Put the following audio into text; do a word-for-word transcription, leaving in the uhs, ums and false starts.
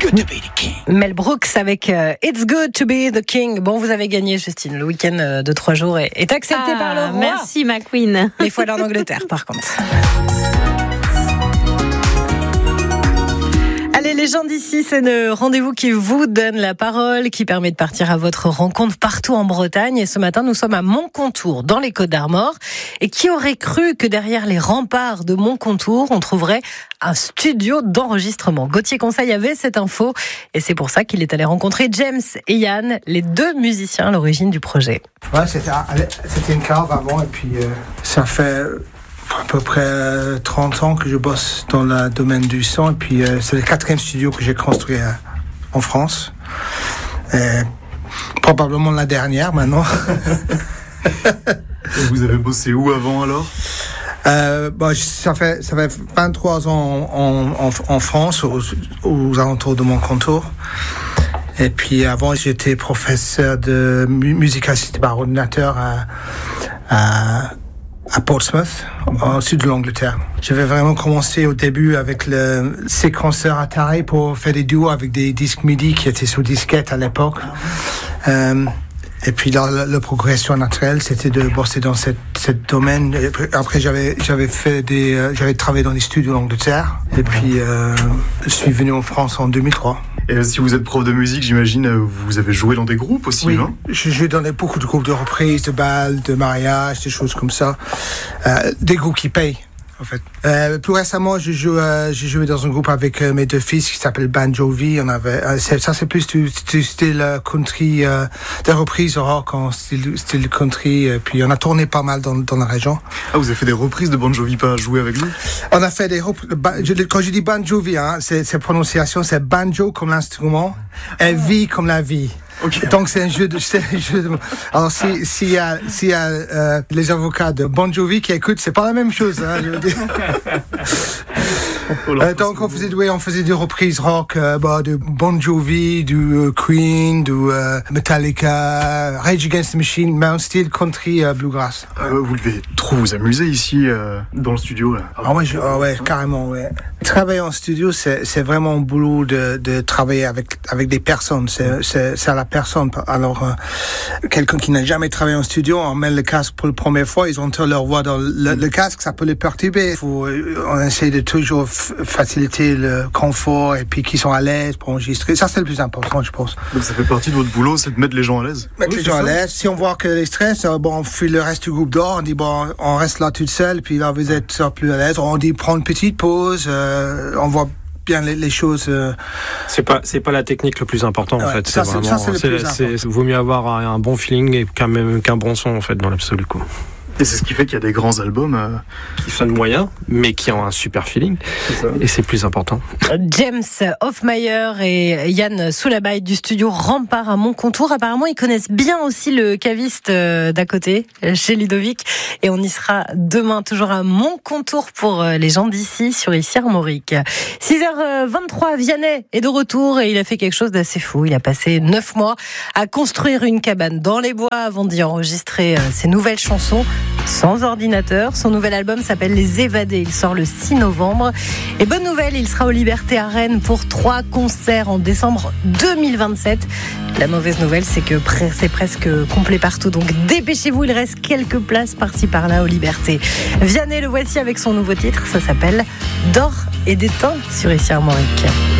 good to be the king. Mel Brooks avec euh, It's good to be the king. Bon, vous avez gagné, Justine. Le week-end euh, de trois jours est, est accepté ah, par le roi. Merci, ma queen. Mais il faut aller en Angleterre, par contre. Allez, les gens d'ici, c'est le rendez-vous qui vous donne la parole, qui permet de partir à votre rencontre partout en Bretagne. Et ce matin, nous sommes à Montcontour, dans les Côtes-d'Armor. Et qui aurait cru que derrière les remparts de Montcontour, on trouverait un studio d'enregistrement? Gauthier Conseil avait cette info. Et c'est pour ça qu'il est allé rencontrer James et Yann, les deux musiciens à l'origine du projet. Ouais, c'était, c'était une cave avant. Et puis, euh, ça fait à peu près trente ans que je bosse dans le domaine du son. Et puis, euh, c'est le quatrième studio que j'ai construit euh, en France. Et probablement la dernière maintenant. Et vous avez bossé où avant alors? Euh, bon, ça fait ça fait vingt-trois ans en, en, en France, aux, aux alentours de Montcontour. Et puis avant, j'étais professeur de mu- musique assistée par ordinateur à, à, à Portsmouth, au sud de l'Angleterre. J'avais vraiment commencé au début avec le séquenceur Atari pour faire des duos avec des disques MIDI qui étaient sous disquette à l'époque. Euh, Et puis la, la, la progression naturelle, c'était de bosser dans cette, cette domaine. Et après, j'avais, j'avais fait des, euh, j'avais travaillé dans des studios en Angleterre. Et puis, euh, je suis venu en France en deux mille trois. Et si vous êtes prof de musique, j'imagine, vous avez joué dans des groupes aussi, oui, non? J'ai joué dans beaucoup de groupes de reprises, de bals, de mariages, des choses comme ça. Euh, des groupes qui payent. En fait. Euh, plus récemment, j'ai joué, euh, j'ai joué dans un groupe avec euh, mes deux fils qui s'appelle Bon Jovi. On avait, euh, c'est, ça c'est plus du, du style euh, country, euh, des reprises rock en style, style country. Et puis on a tourné pas mal dans, dans la région. Ah, vous avez fait des reprises de Bon Jovi, pas jouer avec lui? On a fait des reprises. Quand je dis Bon Jovi, hein, c'est, c'est prononciation, c'est banjo comme l'instrument et vie comme la vie. Okay. Donc c'est un jeu de, c'est un jeu de... Alors si s'il y a s'il y a euh, les avocats de Bon Jovi qui écoutent, c'est pas la même chose. Hein, je veux dire. euh, donc on faisait ouais, on faisait des reprises rock, euh, bah, de Bon Jovi, du euh, Queen, du euh, Metallica, Rage Against the Machine, mais en style country euh, bluegrass. Euh, vous devez trop vous amuser ici euh, dans le studio là. Ah ouais, je, ah ouais, carrément ouais. Travailler en studio, c'est c'est vraiment un boulot de de travailler avec avec des personnes. C'est c'est c'est à la personne. Alors, euh, quelqu'un qui n'a jamais travaillé en studio, on met le casque pour la première fois, ils entendent leur voix dans le, le casque, ça peut les perturber. Faut, on essaie de toujours f- faciliter le confort et puis qu'ils sont à l'aise pour enregistrer. Ça, c'est le plus important, je pense. Donc, ça fait partie de votre boulot, c'est de mettre les gens à l'aise? Mettre oui, les gens à l'aise. Si on voit que les stress, bon, on fuit le reste du groupe dehors, on dit, bon, on reste là tout seul, puis là, vous êtes plus à l'aise. On dit, prends une petite pause, euh, on voit bien les, les choses. Euh... C'est pas c'est pas la technique le plus important en ouais, fait. Ça, c'est c'est, vraiment, ça, c'est le c'est, plus c'est, important. c'est vaut mieux avoir un, un bon feeling et qu'un même qu'un bon son en fait dans l'absolu quoi. Et c'est ce qui fait qu'il y a des grands albums euh... qui sonnent moyens, mais qui ont un super feeling. C'est et c'est plus important. James Hofmeyer et Yann Soulabaille du studio Rempart à Montcontour. Apparemment, ils connaissent bien aussi le caviste d'à côté, chez Ludovic. Et on y sera demain, toujours à Montcontour pour les gens d'ici, sur ici Armorique. six heures vingt-trois, Vianney est de retour et il a fait quelque chose d'assez fou. Il a passé neuf mois à construire une cabane dans les bois avant d'y enregistrer ses nouvelles chansons. Sans ordinateur, son nouvel album s'appelle Les Évadés, il sort le six novembre. Et bonne nouvelle, il sera aux Libertés à Rennes pour trois concerts en décembre deux mille vingt-sept. La mauvaise nouvelle, c'est que c'est presque complet partout, donc dépêchez-vous, il reste quelques places par-ci par-là aux Libertés. Vianney, le voici avec son nouveau titre, ça s'appelle D'or et d'étain sur ici Armorique.